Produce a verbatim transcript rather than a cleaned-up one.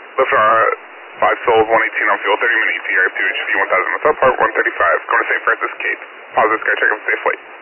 Lift our five souls, one eighteen on fuel, thirty minutes, E R two H C one thousand, what's up, part one thirty-five, going to Saint Francis Cape. Positive, sky check up, safe flight.